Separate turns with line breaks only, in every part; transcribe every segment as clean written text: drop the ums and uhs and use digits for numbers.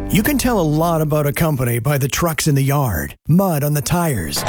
You can tell a lot about a company by the trucks in the yard, mud on the tires,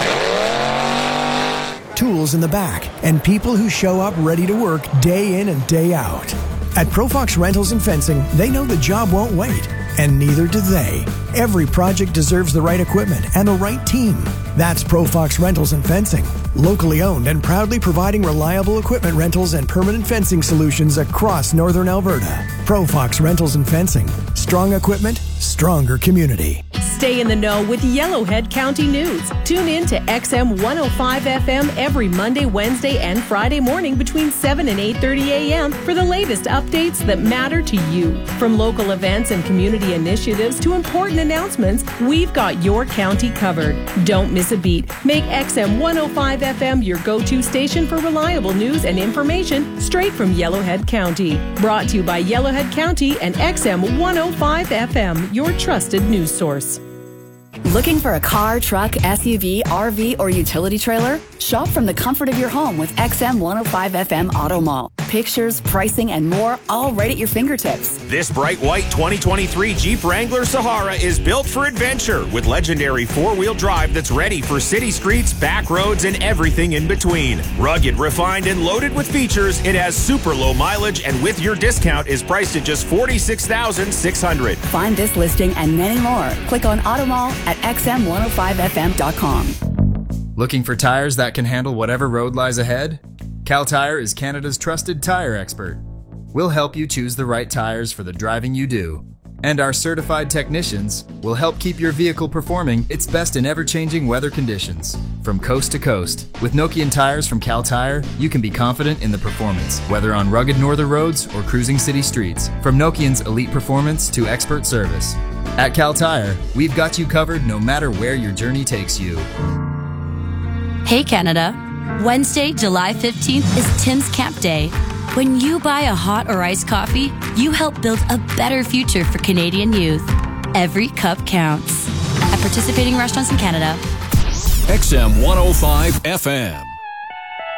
tools in the back, and people who show up ready to work day in and day out. At Profox Rentals and Fencing, they know the job won't wait, and neither do they. Every project deserves the right equipment and the right team. That's Profox Rentals and Fencing. Locally owned and proudly providing reliable equipment rentals and permanent fencing solutions across northern Alberta. Profox Rentals and Fencing. Strong equipment, stronger community.
Stay in the know with Yellowhead County News. Tune in to XM 105 FM every Monday, Wednesday, and Friday morning between 7 and 8:30 a.m. for the latest updates that matter to you. From local events and community initiatives to important announcements, we've got your county covered. Don't miss a beat. Make XM 105 FM your go-to station for reliable news and information straight from Yellowhead County. Brought to you by Yellowhead County and XM 105 FM, your trusted news source.
Looking for a car, truck, SUV, RV, or utility trailer? Shop from the comfort of your home with XM 105 FM Auto Mall. Pictures, pricing, and more, all right at your fingertips.
This bright white 2023 Jeep Wrangler Sahara is built for adventure with legendary four-wheel drive that's ready for city streets, back roads, and everything in between. Rugged, refined, and loaded with features, it has super low mileage and with your discount is priced at just $46,600.
Find this listing and many more. Click on Auto Mall at xm105fm.com.
Looking for tires that can handle whatever road lies ahead? Cal Tire is Canada's trusted tire expert. We'll help you choose the right tires for the driving you do. And our certified technicians will help keep your vehicle performing its best in ever-changing weather conditions. From coast to coast, with Nokian tires from Cal Tire, you can be confident in the performance, whether on rugged northern roads or cruising city streets. From Nokian's elite performance to expert service. At Cal Tire, we've got you covered no matter where your journey takes you.
Hey Canada, Wednesday, July 15th is Tim's Camp Day. When you buy a hot or iced coffee, you help build a better future for Canadian youth. Every cup counts. At participating restaurants in Canada.
XM 105 FM.